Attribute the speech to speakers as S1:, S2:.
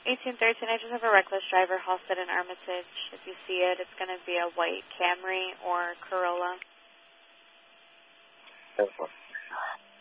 S1: 1813, I just have a reckless driver, Halstead and Armitage. If you see it, it's going to be a white Camry or Corolla.